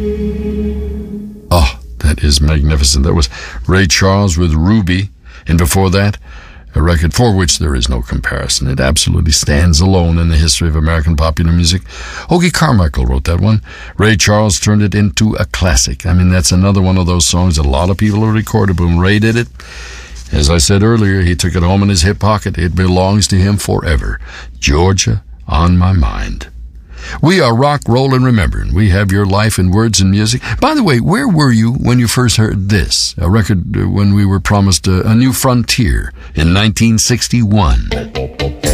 Oh, that is magnificent. That was Ray Charles with Ruby. And before that, a record for which there is no comparison. It absolutely stands alone in the history of American popular music. Hoagy Carmichael wrote that one. Ray Charles turned it into a classic. I mean, that's another one of those songs that a lot of people have recorded, but when Ray did it, as I said earlier, he took it home in his hip pocket. It belongs to him forever. Georgia on My Mind. We are Rock, Roll, and Remembering. We have your life in words and music. By the way, where were you when you first heard this? A record when we were promised a new frontier in 1961.